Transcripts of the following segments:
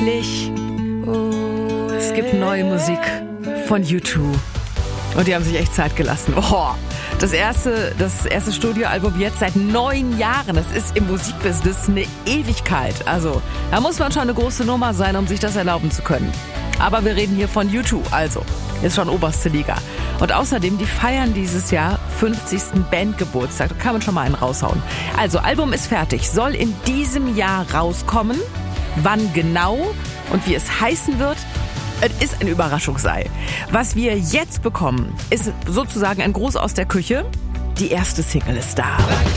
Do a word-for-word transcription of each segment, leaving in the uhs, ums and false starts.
endlich. Es gibt neue Musik von U zwei. Und die haben sich echt Zeit gelassen. Oh, das erste, das erste Studioalbum jetzt seit neun Jahren. Das ist im Musikbusiness eine Ewigkeit. Also, da muss man schon eine große Nummer sein, um sich das erlauben zu können. Aber wir reden hier von U zwei, also ist schon oberste Liga. Und außerdem, die feiern dieses Jahr fünfzigsten Bandgeburtstag. Da kann man schon mal einen raushauen. Also, Album ist fertig, soll in diesem Jahr rauskommen. Wann genau und wie es heißen wird, es ist ein Überraschungsei. Was wir jetzt bekommen, ist sozusagen ein Gruß aus der Küche. Die erste Single ist da.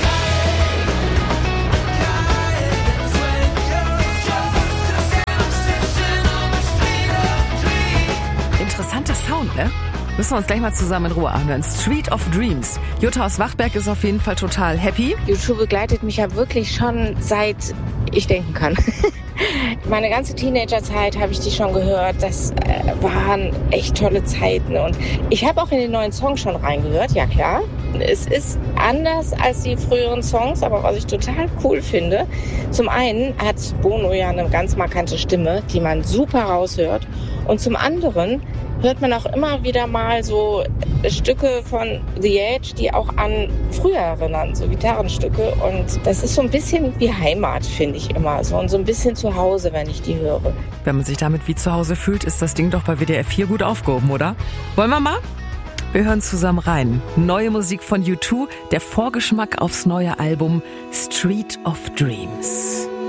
Interessanter Sound, ne? Müssen wir uns gleich mal zusammen in Ruhe anhören. Street of Dreams. Jutta aus Wachberg ist auf jeden Fall total happy. U zwei begleitet mich ja wirklich schon seit ich denken kann. Meine ganze Teenagerzeit habe ich die schon gehört. Das äh, waren echt tolle Zeiten. Und ich habe auch in den neuen Song schon reingehört, ja klar. Es ist anders als die früheren Songs, aber was ich total cool finde, zum einen hat Bono ja eine ganz markante Stimme, die man super raushört. Und zum anderen hört man auch immer wieder mal so Stücke von The Edge, die auch an früher erinnern, so Gitarrenstücke. Und das ist so ein bisschen wie Heimat, finde ich immer. So, und so ein bisschen zu Hause, wenn ich die höre. Wenn man sich damit wie zu Hause fühlt, ist das Ding doch bei W D R vier gut aufgehoben, oder? Wollen wir mal? Wir hören zusammen rein. Neue Musik von U zwei, der Vorgeschmack aufs neue Album Street of Dreams.